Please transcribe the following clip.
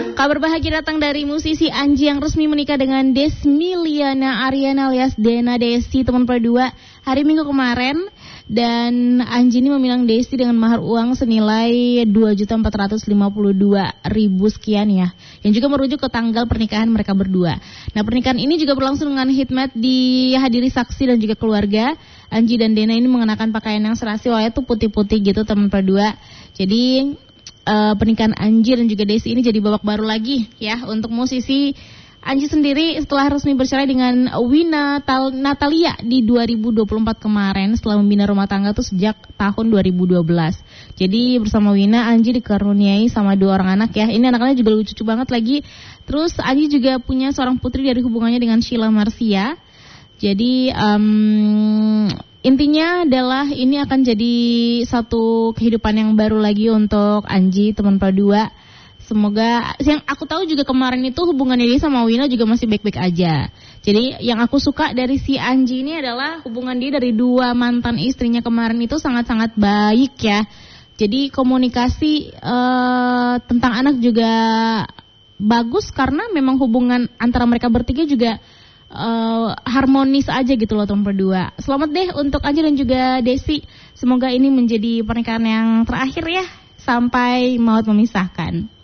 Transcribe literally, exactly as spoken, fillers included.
Kabar bahagia datang dari musisi Anji yang resmi menikah dengan Desmiliana Ariana alias Dena Desti, teman berdua, hari Minggu kemarin. Dan Anji ini memilang Desti dengan mahar uang senilai dua juta empat ratus lima puluh dua ribu sekian ya, yang juga merujuk ke tanggal pernikahan mereka berdua. Nah, pernikahan ini juga berlangsung dengan hikmat dihadiri saksi dan juga keluarga. Anji dan Dena ini mengenakan pakaian yang serasi, wajah tuh putih-putih gitu teman berdua. Jadi Uh, pernikahan Anji dan juga Desi ini jadi babak baru lagi ya untuk musisi. Anji sendiri setelah resmi bercerai dengan Wina Tal- Natalia di dua ribu dua puluh empat kemarin setelah membina rumah tangga tuh sejak tahun dua ribu dua belas. Jadi bersama Wina, Anji dikaruniai sama dua orang anak ya. Ini anak-anaknya juga lucu-lucu banget lagi. Terus Anji juga punya seorang putri dari hubungannya dengan Sheila Marcia. Jadi um, intinya adalah ini akan jadi satu kehidupan yang baru lagi untuk Anji, teman berdua. Semoga, yang aku tahu juga kemarin itu hubungannya dia sama Wina juga masih baik-baik aja. Jadi yang aku suka dari si Anji ini adalah hubungan dia dari dua mantan istrinya kemarin itu sangat-sangat baik ya. Jadi komunikasi uh, tentang anak juga bagus karena memang hubungan antara mereka bertiga juga Uh, harmonis aja gitu loh teman berdua. Selamat deh untuk Anji dan juga Desi. Semoga ini menjadi pernikahan yang terakhir ya, sampai maut memisahkan.